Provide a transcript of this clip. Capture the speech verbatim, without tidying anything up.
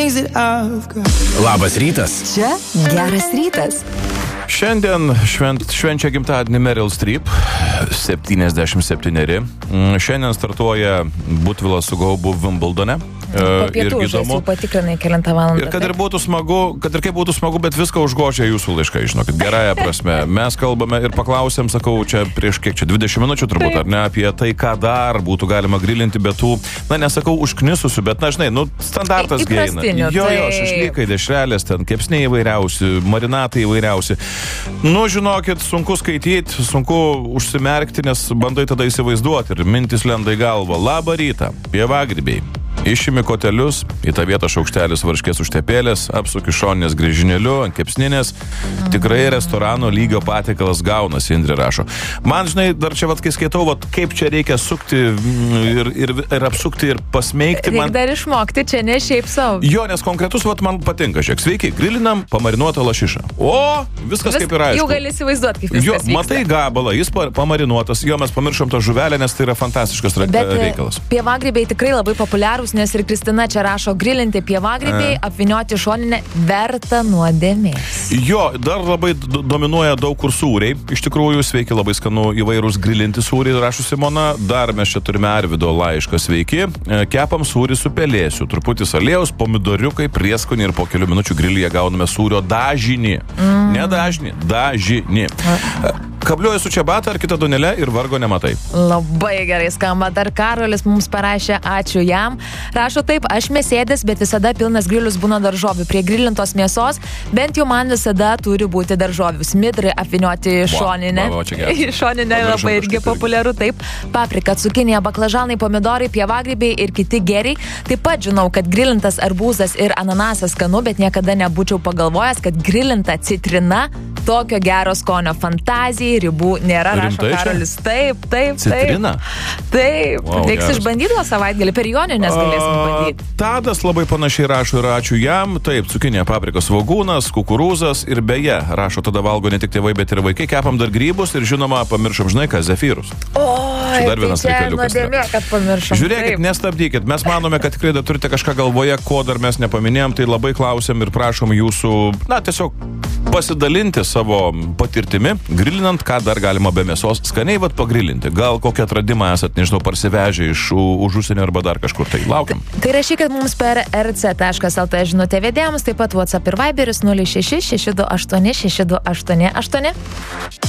things that I've got. Labas rytas. Čia geras rytas. Šiandien švent, švenčia gimtadienį Meryl Streep, septyniasdešimt septyneri. Šiandien startuoja Butvilas su Gaubu Wimbledone. Po pietų žais jau patikrinai kelintą valandą. Ir kad ir būtų smagu, kad ir kaip būtų smagu, bet viską užgožia jūsų laiškai, žinokit, gerąją prasme. Mes kalbame ir paklausėm, sakau, čia prieš kiek čia dvidešimt minučių turbūt, taip, ar ne, apie tai, ką dar būtų galima grilinti, bet tų, na, nesakau užknisusių, bet, na, žinai, nu, standartas geina. Jo, jo, šašlykai, dešrelės, ten kepsniai įvairiausi, marinatai įvairiausi. Nu, žinokit, sunku skaityti, sunku užsimerkti, nes bandai tada įsivaizduoti ir mintis lenda į galvą. Labą rytą, pievagrybiai. Išimi kotelius, į tą vietą šaukštelis varškės užtepėlės, apsuki šoninės grįžinėliu, ant kepsninės. Tikrai restorano lygio patiekalas gaunasi, Indrė rašo. Man, žinai, dar čia, vat, kai skaitau, vat, kaip čia reikia sukti ir, ir, ir apsukti ir pasmeigti. Reikia Man... dar išmokti, čia ne šiaip savo. Jo, nes konkretus, vat, man patinka. Žiūrėk, sveiki, grilinam pamarinuotą lašišą. O, viskas Vis, kaip ir aišku. Jau gali įsivaizduoti, kaip viskas jo, vyksta. Matai gabalą, jis pamarinuotas. Jo, mes pamiršom tą žuvelę, nes tai yra fantastiškas Bet, reikalas. Pievagrybiai tikrai labai populiarūs, nes ir Kristina čia rašo, grilinti pievagrybiai, apvynioti šoninę, verta nuodėmės. Jo, dar labai dominuoja daug kur sūriai. Iš tikrųjų, sveiki, labai skanu įvairūs grilinti sūriai, rašo Simona. Dar mes čia turime Arvido laišką, sveiki. Kepam sūrį su pelėsiu, truputį aliejaus, pomidoriukai, prieskonį ir po kelių minučių grilyje gauname sūrio dažinį. Mm. Ne dažinį, dažinį. Mm. Kabliuoju su čiabata ar kitą donelę ir vargo nematai. Labai gerai skamba. Dar Karolis mums parašė, ačiū jam. Rašo taip, aš mėsėdis, bet visada pilnas grilius būna daržovių. Prie grilintos mėsos bent jau man visada turi būti daržovių. Smidrai apvynioti šoninę. Va, va, va, šoninę labai irgi populiaru, taip. Paprika, cukinija, baklažanai, pomidorai, pievagrybiai ir kiti geriai. Taip pat žinau, kad grilintas arbūzas ir ananasas skanu, bet niekada nebūčiau pagalvojęs, kad grilinta citrina tokio gero skonio. Fantazijai ribų nėra, Rimtai rašo Karolis. Taip, taip, taip. Citrina? Taip. Wow, reiks geras. išbandyti savaitgalį, per joninės galėsim bandyti. Tadas labai panašiai rašo ir ačiū jam. Taip, cukinė, paprika, svogūnas, kukurūzas ir beje, rašo, tada valgo ne tik tėvai, bet ir vaikai. Kepam dar grybus ir žinoma, pamiršom, žinai, ką, zefyrus. Oi, Čia dar vienas tai čia reikaliukas. nuodėmė, kad pamiršom. Žiūrėkit, Taip. nestabdykit. Mes manome, kad tikrai dar turite kažką galvoje, ko dar mes nepaminėjom, tai labai klausiam ir prašom jūsų, na, tiesiog pasidalinti savo patirtimi, grilinant, ką dar galima be mėsos skaniai vat pagrilinti. Gal kokią atradimą esat, nežinau, parsivežę iš už užsienio arba dar kažkur. Tai laukiam. Tai rašykit mums per r c taškas l t žinutę vedėjams, taip pat WhatsApp ir Viberis nulis šeši šeši du aštuoni šeši du aštuoni aštuoni.